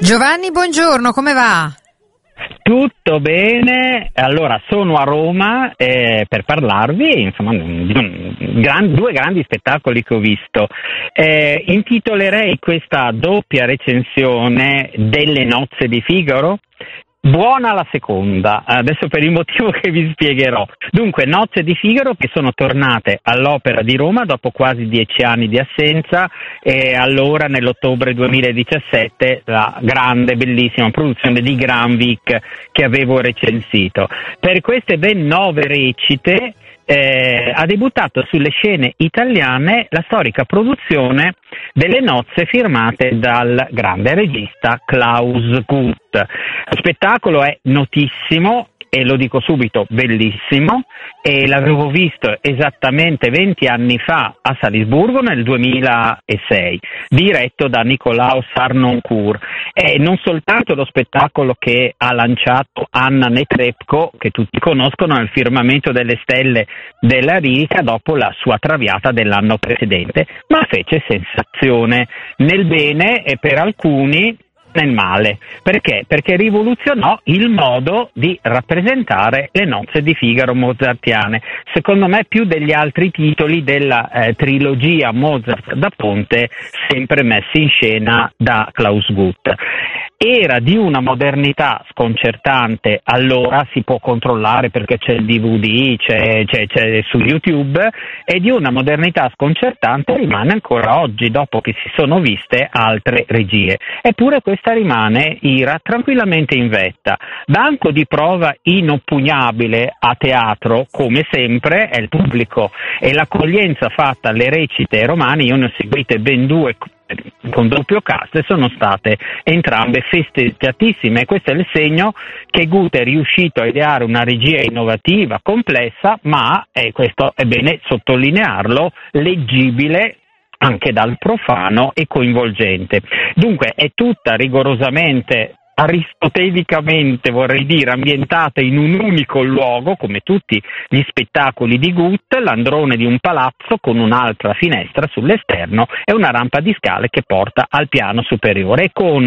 Giovanni, buongiorno, come va? Tutto bene, allora sono a Roma per parlarvi insomma di due grandi spettacoli che ho visto. Intitolerei questa doppia recensione delle Nozze di Figaro. Buona la seconda, adesso per il motivo che vi spiegherò. Dunque, Nozze di Figaro che sono tornate all'Opera di Roma dopo quasi 10 anni di assenza e allora nell'ottobre 2017 la grande, bellissima produzione di Granvik che avevo recensito. Per queste ben 9 recite ha debuttato sulle scene italiane la storica produzione delle Nozze firmate dal grande regista Klaus Guth. Lo spettacolo è notissimo e lo dico subito, bellissimo, e l'avevo visto esattamente 20 anni fa a Salisburgo nel 2006, diretto da Nicolaus Harnoncourt. È non soltanto lo spettacolo che ha lanciato Anna Netrebko, che tutti conoscono, nel firmamento delle stelle della lirica dopo la sua Traviata dell'anno precedente, ma fece sensazione nel bene e per alcuni nel male. Perché? Perché rivoluzionò il modo di rappresentare le Nozze di Figaro mozartiane, secondo me più degli altri titoli della trilogia Mozart da Ponte sempre messi in scena da Klaus Guth. Era di una modernità sconcertante, allora si può controllare perché c'è il DVD, c'è su YouTube, e di una modernità sconcertante rimane ancora oggi dopo che si sono viste altre regie. Eppure questa rimane tranquillamente in vetta. Banco di prova inoppugnabile a teatro, come sempre, è il pubblico e l'accoglienza fatta alle recite romane. Io ne ho seguite ben 2 con doppio cast e sono state entrambe festeggiatissime. Questo è il segno che Guth è riuscito a ideare una regia innovativa, complessa, ma, questo è bene sottolinearlo, leggibile anche dal profano e coinvolgente. Dunque è tutta rigorosamente aristotelicamente, vorrei dire, ambientata in un unico luogo, come tutti gli spettacoli di Guth, l'androne di un palazzo con un'altra finestra sull'esterno e una rampa di scale che porta al piano superiore, con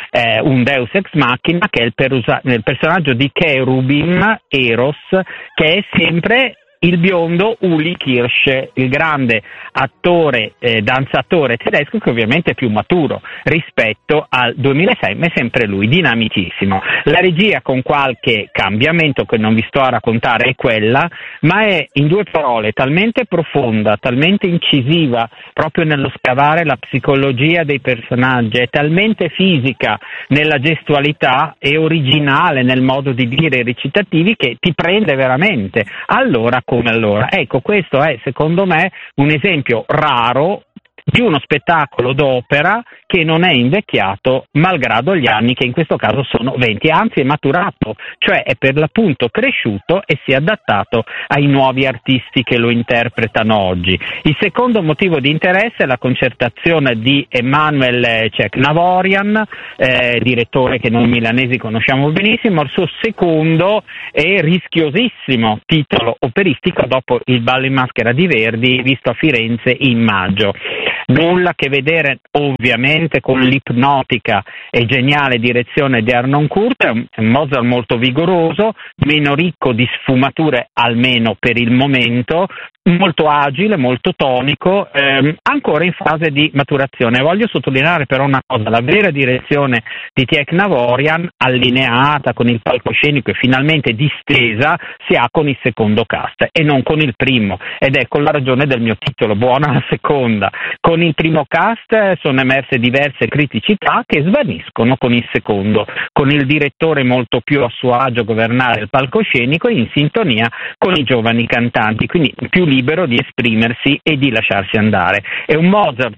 un Deus ex machina che è il personaggio di Cherubim, Eros, che è sempre il biondo Uli Kirsch, il grande attore, danzatore tedesco, che ovviamente è più maturo rispetto al 2006, ma è sempre lui, dinamicissimo. La regia, con qualche cambiamento che non vi sto a raccontare, è quella, ma è in 2 parole talmente profonda, talmente incisiva proprio nello scavare la psicologia dei personaggi, è talmente fisica nella gestualità e originale nel modo di dire i recitativi che ti prende veramente. Allora come allora. Ecco, questo è secondo me un esempio raro di uno spettacolo d'opera che non è invecchiato malgrado gli anni, che in questo caso sono 20, anzi è maturato, cioè è per l'appunto cresciuto e si è adattato ai nuovi artisti che lo interpretano oggi. Il secondo motivo di interesse è la concertazione di Emanuel Cecnavorian, direttore che noi milanesi conosciamo benissimo, il suo secondo e rischiosissimo titolo operistico dopo il Ballo in Maschera di Verdi, visto a Firenze in maggio. Nulla a che vedere ovviamente con l'ipnotica e geniale direzione di Harnoncourt, è un Mozart molto vigoroso, meno ricco di sfumature almeno per il momento, molto agile, molto tonico, ancora in fase di maturazione. Voglio sottolineare però una cosa: la vera direzione di Cecnavorian, allineata con il palcoscenico e finalmente distesa, si ha con il secondo cast e non con il primo, ed ecco la ragione del mio titolo, buona la seconda. Con il primo cast sono emerse diverse criticità che svaniscono con il secondo, con il direttore molto più a suo agio a governare il palcoscenico in sintonia con i giovani cantanti, quindi più libero di esprimersi e di lasciarsi andare. È un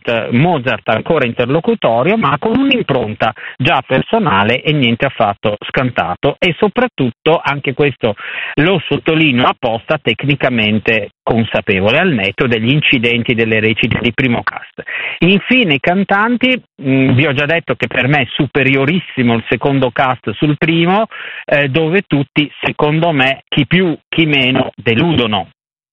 Mozart ancora interlocutorio, ma con un'impronta già personale e niente affatto scantato, e soprattutto, anche questo lo sottolineo apposta, tecnicamente consapevole, al netto degli incidenti delle recite di primo cast. Infine i cantanti, vi ho già detto che per me è superiorissimo il secondo cast sul primo, dove tutti, secondo me, chi più chi meno, deludono.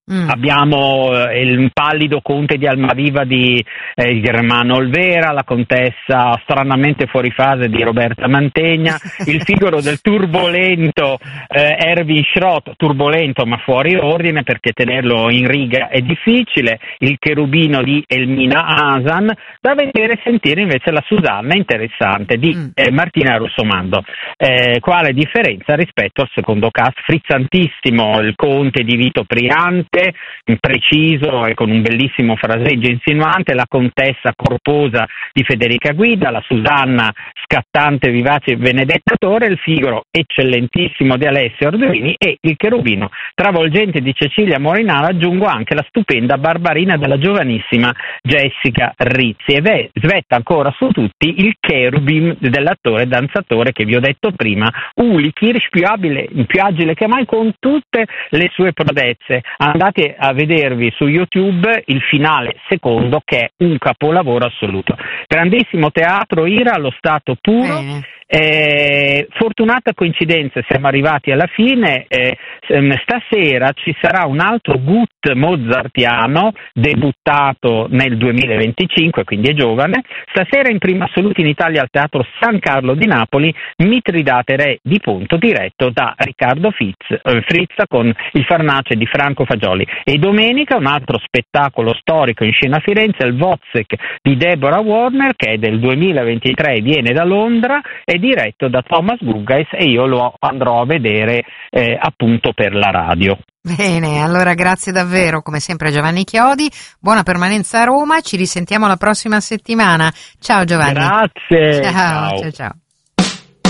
Abbiamo il pallido conte di Almaviva di Germano Olvera, la contessa stranamente fuori fase di Roberta Mantegna, il Figaro del turbolento Erwin Schrott, turbolento ma fuori ordine perché tenerlo in riga è difficile, il Cherubino di Elmina Asan, da vedere e sentire invece la Susanna interessante di Martina Russomando. Quale differenza rispetto al secondo cast frizzantissimo, il conte di Vito Priante, preciso e con un bellissimo fraseggio insinuante, la contessa corposa di Federica Guida, la Susanna scattante, vivace e Benedetta Torre, il Figaro eccellentissimo di Alessio Arduini e il Cherubino travolgente di Cecilia Morinara. Aggiungo anche la stupenda Barbarina della giovanissima Jessica Rizzi e svetta ancora su tutti il Cherubim dell'attore danzatore che vi ho detto prima, Uli Kirsch, più agile che mai con tutte le sue prodezze. Andate a vedervi su YouTube il finale secondo che è un capolavoro assoluto. Grandissimo teatro, Ira allo stato puro. Fortunata coincidenza, siamo arrivati alla fine. Stasera ci sarà un altro Gut mozartiano debuttato nel 2025, quindi è giovane. Stasera in prima assoluta in Italia al Teatro San Carlo di Napoli, Mitridate Re di Ponto, diretto da Riccardo Frizza con il Farnace di Franco Fagioli. E domenica un altro spettacolo storico in scena a Firenze, il Wozzeck di Deborah Warner, che è del 2023, viene da Londra, è diretto da Thomas Guggais e io lo andrò a vedere appunto per la radio. Bene, allora grazie davvero come sempre a Giovanni Chiodi, buona permanenza a Roma, ci risentiamo la prossima settimana. Ciao Giovanni. Grazie. Ciao.